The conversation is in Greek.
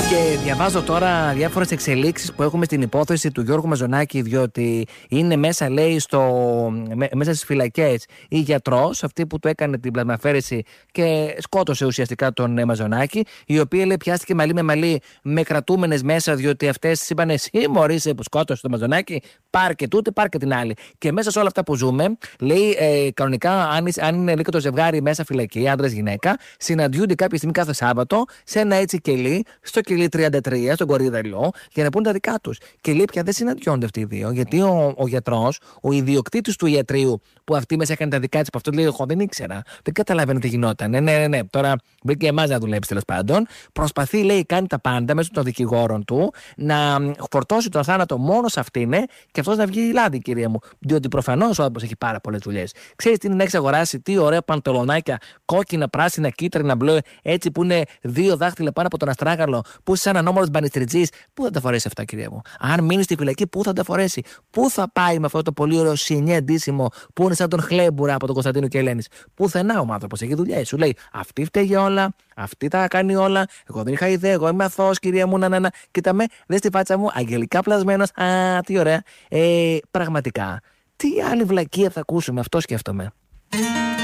Και διαβάζω τώρα διάφορες εξελίξεις που έχουμε στην υπόθεση του Γιώργου Μαζονάκη, διότι είναι μέσα, λέει, μέσα στις φυλακές η γιατρός, αυτή που του έκανε την πλασμαφέρεση και σκότωσε ουσιαστικά τον Μαζονάκη, η οποία, λέει, πιάστηκε μαλλί με μαλλί με κρατούμενες μέσα, διότι αυτές είπαν: εσύ μωρήσε που σκότωσε τον Μαζονάκη, πάρ και τούτη, πάρ και την άλλη. Και μέσα σε όλα αυτά που ζούμε, λέει, κανονικά, αν είναι λίγο το ζευγάρι μέσα φυλακή, άντρας-γυναίκα, συναντιούνται κάποια στιγμή κάθε Σάββατο σε ένα έτσι κελί, στο κελί 33, στον Κορυδαλό, για να πούνε τα δικά τους. Και λέει πια δεν συναντιόνται αυτοί οι δύο, γιατί ο γιατρός, ο ιδιοκτήτης του ιατρείου, που αυτή μέσα έκανε τα δικά της, που αυτό λέει: εγώ δεν ήξερα, δεν καταλαβαίνω τι γινόταν. Ναι. Τώρα βρήκε εμάς να δουλέψει, τέλος πάντων. Προσπαθεί, λέει, κάνει τα πάντα μέσω των δικηγόρων του να φορτώσει τον θάνατο μόνο σε αυτήν και αυτός να βγει λάδι, κυρία μου. Διότι προφανώς ο άνθρωπος έχει πάρα πολλές δουλειές. Ξέρεις τι είναι να έχεις αγοράσει, τι ωραία παντελονάκια, κόκκινα, πράσινα, κίτρινα, μπλε, έτσι που είναι 2 δάχτυλα πάνω από τον αστράγαλο, που είσαι σαν ανώμαλος μπανιστριτζής. Πού θα τα φορέσει αυτά, κυρία μου? Αν μείνει στη φυλακή, πού θα τα φορέσει? Πού θα πάει με αυτό το πολύ ωραίο σινιέ ντύσιμο που είναι σαν τον Χλέμπουρα από τον Κωνσταντίνο και Ελένης? Πουθενά ο άνθρωπος έχει δουλειά. Σου λέει: αυτή φταίει για όλα, αυτή τα κάνει όλα. Εγώ δεν είχα ιδέα, εγώ είμαι αθώος, κυρία μου. Να. Κοίτα με, δε στη φάτσα μου, αγγελικά πλασμένος. Α, τι ωραία. Πραγματικά, τι άλλη βλακεία θα ακούσουμε, αυτό σκέφτομαι.